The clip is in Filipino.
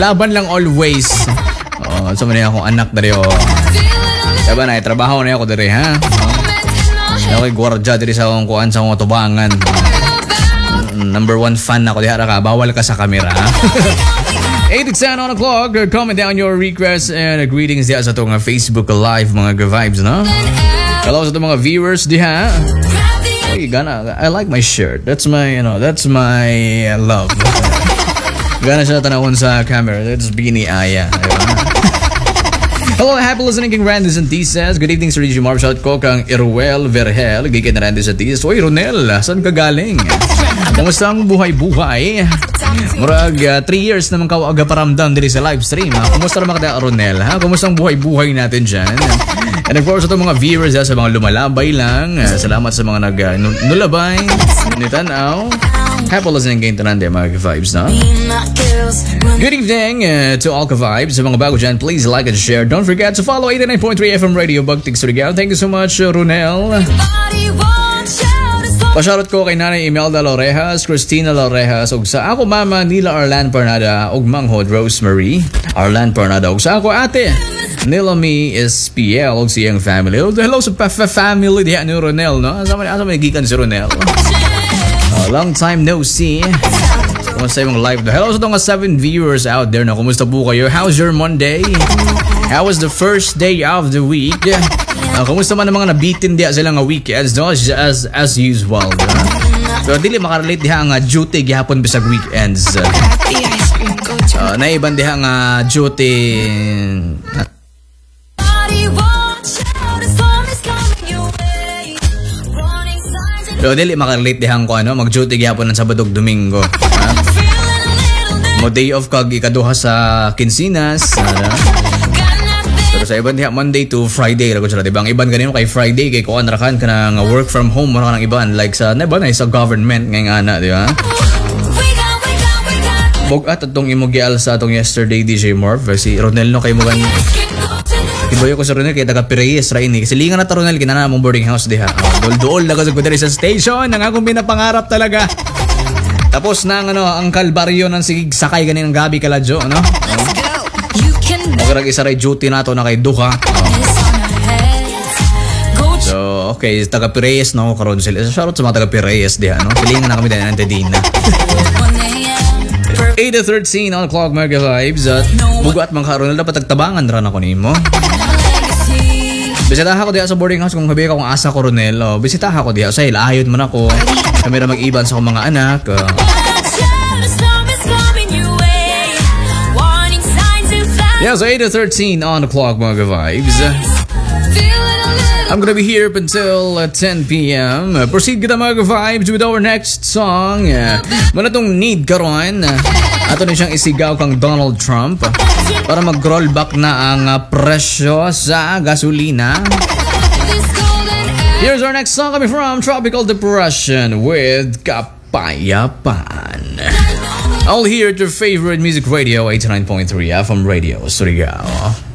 Laban lang always. So man akong anak dari o. Diba na, trabaho na ako dari ha. Ako'y gwardya dari sa akong kuan sa akong tubangan. Number 1 fan ako diha ka. Bawal ka sa camera. 8:10 on the clock. Comment down your requests and greetings diha sa itong Facebook Live mga vibes, no? Hello sa itong mga viewers diha. Ay, gana. I like my shirt. That's my, that's my love. Gana siya tanawon sa camera. That's Beanie Aya. Hello, happy listening kang Randy Santises. Good evening, Sir Reggie Marv. Shout ko kang Iruel Vergel. Gigit na Randy Santises. Oy, Ronel, saan ka galing? Kamusta ang buhay-buhay? Murag 3 years naman ka agaparamdam diri sa live stream. Kumusta naman ka, Ronel? Kumusta ang buhay-buhay natin dyan? And of course, ito mga viewers sa mga lumalabay lang. Salamat sa mga nulabay, nitanaw. Happy listening kayo tanande mga vibes, no? Good evening to all ka-vibes. Sa mga bago dyan, please like and share. Don't forget to follow 89.3 FM Radio Bagtig Surigao. Thank you so much, Ronel. Pasharot ko kay Nanay Imelda Lorejas, Christina Lorejas, ug sa ako mama Nila Arlan Pernada, ug manghod Rosemary Arlan Pernada, ug sa ako ate Nila Me is PL, ug siyang family. Hello sa family diha ni Ronel, no? Asa man gikan si Ronel? Long time no see. Kumusta yung live? Hello sa mga 7 viewers out there, no? Kumusta po kayo? How's your Monday? How was the first day of the week? Kumusta man ang mga nabitin diya sila nga weekends, no? As usual, no? So, dili makarelate diha nga duty gihapon bisag weekends. Naiban diha nga duty. So, dili makarelate dihang ko mag-duty gihapon ng Sabado ug Domingo. Mo day off kag ikaduha sa Quincenas. Pero sa iban diha Monday to Friday ra gud sila, diba? Ang iban ganino kay Friday kay kuan ra kan kanang work from home ra kanang iban like sa na sa government ngay ana, di ba? Bugat atong imugial sa atong yesterday DJ Morph si Ronel no kay mo gan. Iboy ko sa Ronel kay taga Pireyes ra ini. Kasi lingan na ta Ronel kinana mong boarding house diha. Dol-dol na kasi ko sa station ang akong pinapangarap talaga. Tapos na ang kalbaryo ng sigig sakay ganin ng gabi kaladyo, no? Magrag isa ray duty nato na kay duha. So, okay, taga Pireyes no karon sila. Shoutout sa mga taga Pireyes diha, no? Pilingan na kami dahil nandina. 8:13 on the clock mga vibes at bugat mga karon dapat tagtabangan ra na ko nimo. Bisitaha ko diha sa boarding house kung habi ka kung asa ko Ronel. Bisitaha ko diha sa ilayon man ako. Kami ra mag-iban sa akong mga anak. Yeah, so 8:13 on the clock mga vibes. I'm gonna be here up until 10 p.m. Proceed kita mga vibes with our next song. Muna tong need karon. Ato na siyang isigaw kang Donald Trump para mag-rollback na ang presyo sa gasolina. Here's our next song coming from Tropical Depression with Kapayapan. All here at your favorite music radio 89.3 FM Radio Surigao.